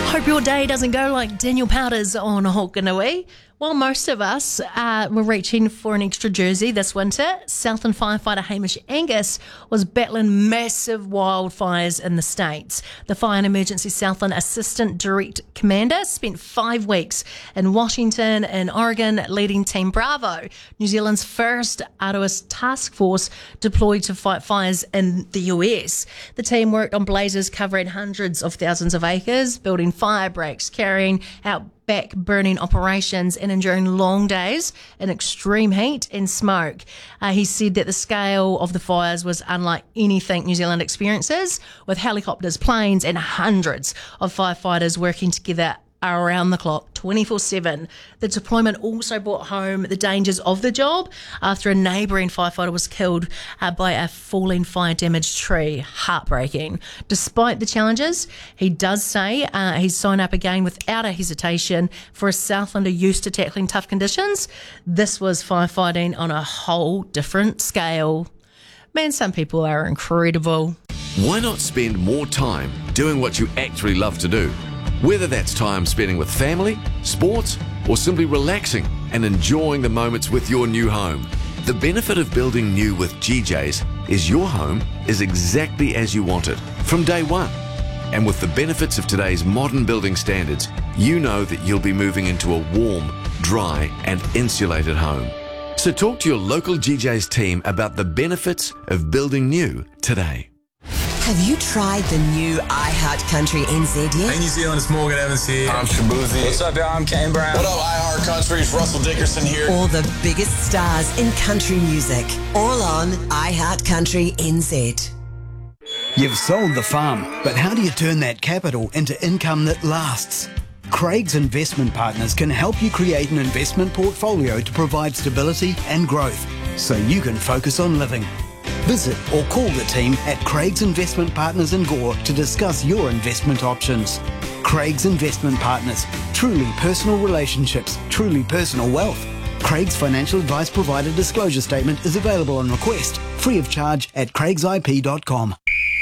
Hope your day doesn't go like Daniel Powders on Hokanui. While most of us were reaching for an extra jersey this winter, Southland firefighter Hamish Angus was battling massive wildfires in the States. The Fire and Emergency Southland Assistant Direct Commander spent 5 weeks in Washington and Oregon leading Team Bravo, New Zealand's first Arduous task force deployed to fight fires in the US. The team worked on blazes covering hundreds of thousands of acres, building fire breaks, carrying out back burning operations and enduring long days in extreme heat and smoke. He said that the scale of the fires was unlike anything New Zealand experiences, with helicopters, planes and hundreds of firefighters working together around the clock, 24/7. The deployment also brought home the dangers of the job after a neighbouring firefighter was killed by a falling fire-damaged tree. Heartbreaking. Despite the challenges, he does say he's signed up again without a hesitation for a Southlander used to tackling tough conditions. This was firefighting on a whole different scale. Man, some people are incredible. Why not spend more time doing what you actually love to do? Whether that's time spending with family, sports, or simply relaxing and enjoying the moments with your new home. The benefit of building new with GJ's is your home is exactly as you want it from day one. And with the benefits of today's modern building standards, you know that you'll be moving into a warm, dry, and insulated home. So talk to your local GJ's team about the benefits of building new today. Have you tried the new iHeart Country NZ yet? Hey New Zealand, it's Morgan Evans here. I'm Shabuzi. What's up, y'all? I'm Kane Brown. What up, iHeart Country? It's Russell Dickerson here. All the biggest stars in country music, all on iHeart Country NZ. You've sold the farm, but how do you turn that capital into income that lasts? Craig's Investment Partners can help you create an investment portfolio to provide stability and growth so you can focus on living. Visit or call the team at Craig's Investment Partners in Gore to discuss your investment options. Craig's Investment Partners. Truly personal relationships, truly personal wealth. Craig's financial advice provider disclosure statement is available on request, free of charge at craigsip.com.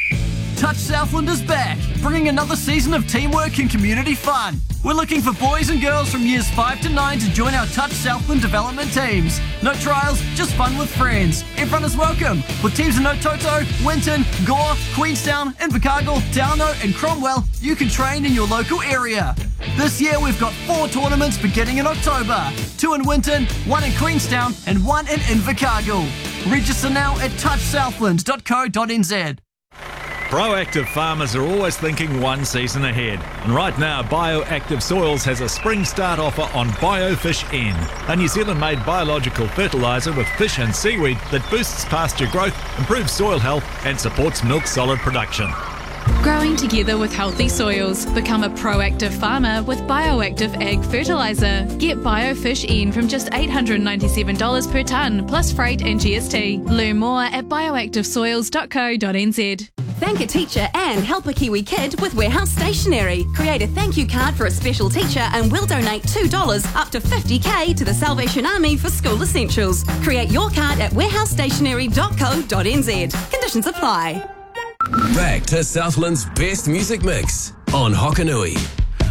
Touch Southland is back, bringing another season of teamwork and community fun. We're looking for boys and girls from years 5 to 9 to join our Touch Southland development teams. No trials, just fun with friends. Everyone is welcome, with teams in Ototo, Winton, Gore, Queenstown, Invercargill, Tauno and Cromwell. You can train in your local area. This year we've got 4 tournaments beginning in October. 2 in Winton, 1 in Queenstown and 1 in Invercargill. Register now at touchsouthland.co.nz. Proactive farmers are always thinking one season ahead. And right now, Bioactive Soils has a spring start offer on BioFish N, a New Zealand-made biological fertiliser with fish and seaweed that boosts pasture growth, improves soil health and supports milk solid production. Growing together with healthy soils. Become a proactive farmer with Bioactive Ag Fertiliser. Get BioFish N from just $897 per tonne, plus freight and GST. Learn more at bioactivesoils.co.nz. Thank a teacher and help a Kiwi kid with Warehouse Stationery. Create a thank you card for a special teacher and we'll donate $2 up to $50,000 to the Salvation Army for school essentials. Create your card at warehousestationery.co.nz. Conditions apply. Back to Southland's best music mix on Hokanui.